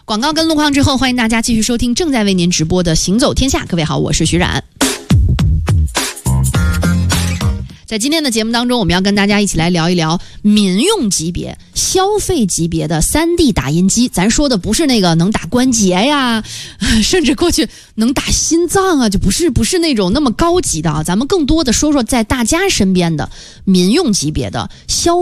广告跟路况之后，欢迎大家继续收听正在为您直播的《行走天下》。各位好，我是徐冉。在今天的节目当中，我们要跟大家一起来聊一聊民用级别、消费级别的 3D 打印机。咱说的不是那个能打关节呀，甚至过去能打心脏啊，就不是那种那么高级的啊。咱们更多的说说在大家身边的民用级别的消